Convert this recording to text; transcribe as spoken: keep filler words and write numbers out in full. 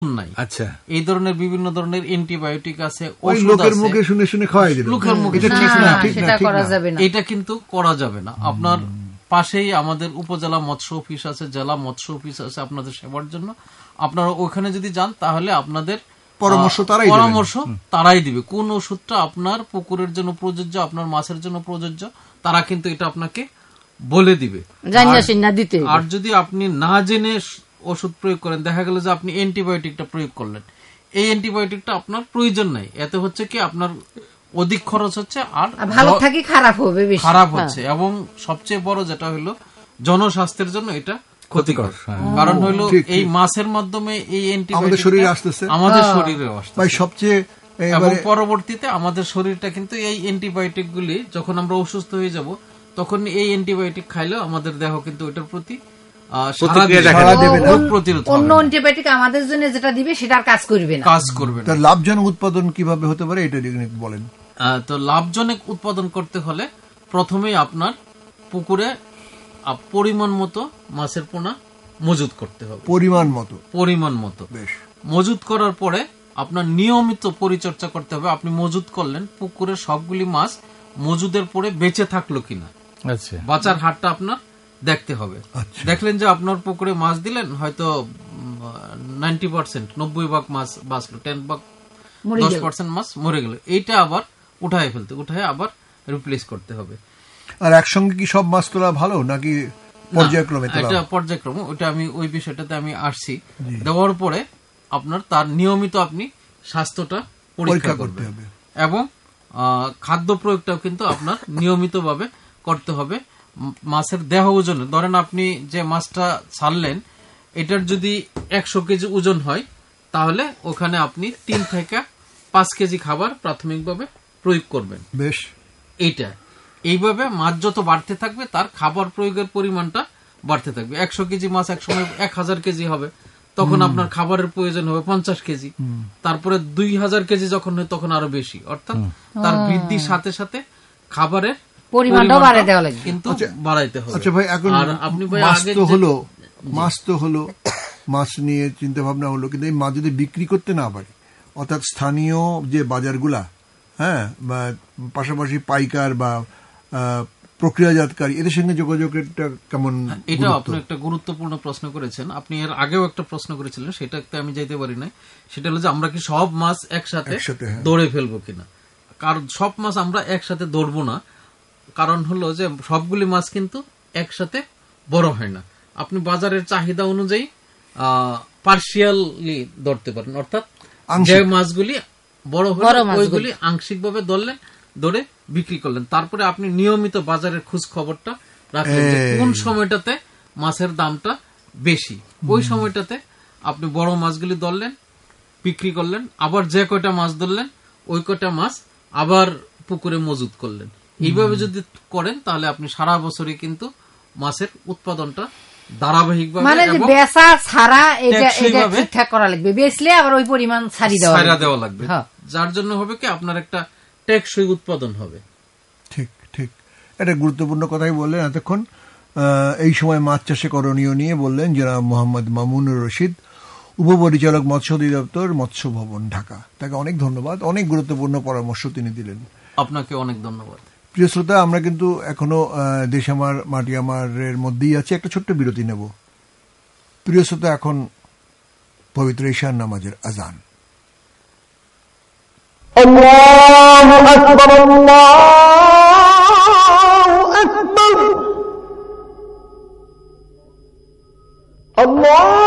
নাই। আচ্ছা, এই ধরনের বিভিন্ন ধরনের অ্যান্টিবায়োটিক আছে, ওষুধ আছে, লোকের মুখে শুনে শুনে খাওয়াই দিল, লোকের মুখে সেটা করা যাবে না, এটা কিন্তু করা যাবে না। আপনার পাশেই আমাদের উপজেলা মৎস্য অফিস আছে, জেলা মৎস্য অফিস আছে আপনাদের সেবার জন্য। আপনারা ওখানে যদি যান তাহলে আপনাদের পরামর্শ তারাই পরামর্শ তারাই দিবে কোন ওষুধটা আপনার পুকুরের জন্য প্রযোজ্য, আপনার মাছের জন্য প্রযোজ্য, তারা কিন্তু এটা আপনাকে বলে দিবে। আর যদি আপনি না জেনে ওষুধ প্রয়োগ করেন, দেখা গেল যে আপনি অ্যান্টিবায়োটিকটা প্রয়োগ করলেন, এই অ্যান্টিবায়োটিকটা আপনার প্রয়োজন নাই, এতে হচ্ছে কি আপনার অধিক খরচ হচ্ছে আর ভালো থাকি খারাপ হবে, খারাপ হচ্ছে, এবং সবচেয়ে বড় যেটা হলো জনস্বাস্থ্যের জন্য এটা ক্ষতিকর। কারণ হলো এই মাছের মাধ্যমে এই অ্যান্টিবায়োটিক শরীরে আসতেছে, আমাদের শরীরে আসতেছে সবচেয়ে, এবং পরবর্তীতে আমাদের শরীরটা কিন্তু এই অ্যান্টিবায়োটিক গুলি যখন আমরা অসুস্থ হয়ে যাব তখন এই অ্যান্টিবায়োটিক খাইলেও আমাদের দেহ কিন্তু ওইটার প্রতি অন্য অ্যান্টিবায়োটিক আমাদের জন্য যেটা দিবে সেটা কাজ করবে না, কাজ করবে না। লাভজনক উৎপাদন কিভাবে হতে পারে এটা বলেন। তো লাভজনক উৎপাদন করতে হলে প্রথমেই আপনার পুকুরে পরিমাণ মতো মাছের পোনা মজুত করতে হবে, পরিমাণ মতো পরিমাণ মতো বেশ মজুত করার পরে আপনার নিয়মিত পরিচর্যা করতে হবে। আপনি মজুত করলেন, পুকুরে সবগুলি মাছ মজুদের পরে বেঁচে থাকলো কিনা, আচ্ছা, বাঁচার হারটা আপনার দেখতে হবে। দেখলেন যে আপনার পুকুরে মাছ দিলেন, হয়তো নাইনটি পার্সেন্ট নব্বই ভাগ মাছ বাঁচলো, টেন ভাগ দশ পার্সেন্ট মাছ মরে গেল, এইটা আবার উঠায় ফেলতে উঠায় আবার রিপ্লেস করতে হবে। আর একসঙ্গে কি সব মাছ তোলা ভালো নাকি পর্যায়ক্রমে? এটা পর্যায়ক্রমে, ওইটা আমি ওই বিষয়টাতে আমি আসছি। দেওয়ার পরে আপনার তার নিয়মিত আপনি স্বাস্থ্যটা পরীক্ষা করতে হবে, এবং খাদ্য প্রয়োগটাও কিন্তু আপনার নিয়মিত ভাবে করতে হবে। মাছের দেহ ওজনে ধরেন আপনি যে মাছটা ছাড়লেন এটার যদি একশো কেজি ওজন হয় তাহলে ওখানে আপনি তিন থেকে পাঁচ কেজি খাবার প্রাথমিকভাবে প্রয়োগ করবেন। বেশ, এইটা এইভাবে মাছ যত বাড়তে থাকবে তার খাবার প্রয়োগের পরিমাণটা বাড়তে থাকবে। একশো কেজি মাছ এক সময় এক হাজার কেজি হবে, তখন আপনার খাবারের প্রয়োজন হবে পঞ্চাশ কেজি, তারপরে দুই হাজার কেজি যখন হয় তখন আরো বেশি, অর্থাৎ তার বৃদ্ধির সাথে সাথে খাবারের পরিমাণটা বাড়াতে হবে, কিন্তু বাড়াইতে হবে। আচ্ছা ভাই, এখন আপনি মাছ তো হলো মাছ তো হলো মাছ নিয়ে চিন্তা ভাবনা হলো, কিন্তু এই মাছ যদি বিক্রি করতে না পারে, অর্থাৎ স্থানীয় যে বাজারগুলা, হ্যাঁ, বা পাশাপাশি পাইকার বা প্রক্রিয়াজাতকারী, এদের সঙ্গে যোগাযোগটা কেমন? এটা আপনি একটা গুরুত্বপূর্ণ প্রশ্ন করেছেন। আপনি এর আগেও একটা প্রশ্ন করেছিলেন, সেটাতে আমি যাইতে পারি না। সেটা হলো যে আমরা কি সব মাছ একসাথে দৌড়ে ফেলবো কিনা। কারণ সব মাছ আমরা একসাথে দৌড়বো না, কারণ হলো যে সবগুলি মাছ কিন্তু একসাথে বড় হয় না। আপনি বাজারের চাহিদা অনুযায়ী পার্সিয়ালি ধরতে পারেন, অর্থাৎ যে মাছগুলি বড় হলে ওইগুলি আংশিক ভাবে ধরলেন, ধরে বিক্রি করলেন। তারপরে আপনি নিয়মিত বাজারের খোঁজ খবরটা রাখলেন যে কোন সময়টাতে মাছের দামটা বেশি, ওই সময়টাতে আপনি বড় মাছগুলি ধরলেন, বিক্রি করলেন। আবার যে কয়টা মাছ ধরলেন ওই কয়টা মাছ আবার পুকুরে মজুত করলেন। এইভাবে যদি করেন তাহলে আপনি সারা বছরই কিন্তু মাছের উৎপাদনটা ধারাবাহিকভাবে বেচা ছাড়া ঠিকঠাক করা লাগবে, বেচলে আবার ওই পরিমাণ ছাড়ি দেওয়া লাগবে, যার জন্য হবে কি আপনার একটা টেকসই উৎপাদন হবে। ঠিক ঠিক, এটা গুরুত্বপূর্ণ কথাই বললেন এতক্ষণ। এই সময় মাছ চাষে করণীয় নিয়ে বললেন জনাব মোহাম্মদ মামুনুর রশিদ, উপপরিচালক মৎস্য অধিদপ্তর, মৎস্য ভবন, ঢাকা। তাকে অনেক ধন্যবাদ, অনেক গুরুত্বপূর্ণ পরামর্শ তিনি দিলেন। আপনাকে অনেক ধন্যবাদ। প্রিয় শ্রোতা, আমরা কিন্তু এখনো দেশ আমার মাটি আমারের মধ্যেই আছি, একটা ছোট্ট বিরতি নেব। প্রিয় শ্রোতা, এখন পবিত্র ঈশান নামাজের আজান। আল্লাহু আকবার, আল্লাহু আকবার, আল্লাহ।